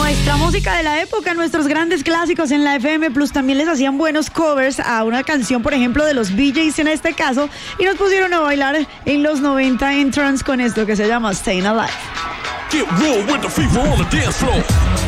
Nuestra música de la época, nuestros grandes clásicos en la FM Plus. También les hacían buenos covers a una canción, por ejemplo, de los Bee Gees en este caso, y nos pusieron a bailar en los 90 en trance con esto que se llama Staying Alive. Get real with the fever on the dance floor.